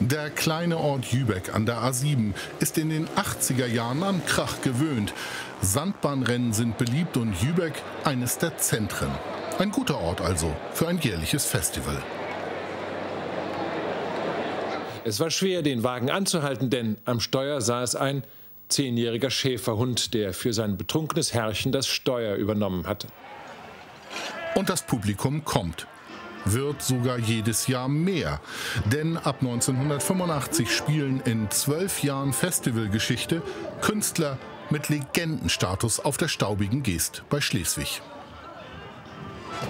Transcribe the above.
Der kleine Ort Jübeck an der A7 ist in den 80er Jahren an Krach gewöhnt. Sandbahnrennen sind beliebt und Jübeck eines der Zentren. Ein guter Ort also für ein jährliches Festival. Es war schwer, den Wagen anzuhalten, denn am Steuer saß ein 10-jähriger Schäferhund, der für sein betrunkenes Herrchen das Steuer übernommen hatte. Und das Publikum kommt. Wird sogar jedes Jahr mehr. Denn ab 1985 spielen in 12 Jahren Festivalgeschichte Künstler mit Legendenstatus auf der staubigen Geest bei Schleswig.